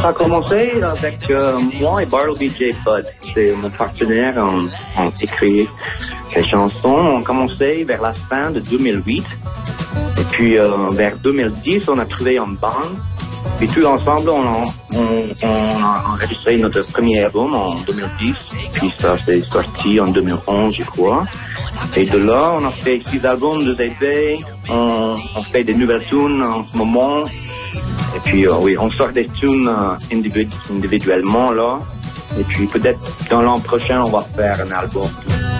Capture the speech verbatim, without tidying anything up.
Ça a commencé avec euh, moi et Bartleby J. Budd. C'est mon partenaire. On, on écrit les chansons. On a commencé vers la fin de deux mille huit. Et puis euh, vers deux mille dix, on a trouvé un band. Puis tout ensemble, on a, on, on a enregistré notre premier album en deux mille dix. Puis ça s'est sorti en deux mille onze, je crois. Et de là, on a fait six albums, deux E P. On, on fait des nouvelles tunes en ce moment. Et puis, euh, oui, on sort des tunes euh, individu- individuellement, là. Et puis, peut-être dans l'an prochain, on va faire un album